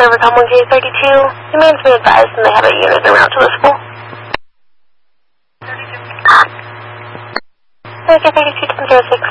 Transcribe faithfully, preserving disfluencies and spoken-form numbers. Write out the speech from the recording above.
Rivercom one K thirty-two. Remains be advised and they have a unit en route to the school. one K thirty-two, ten oh six,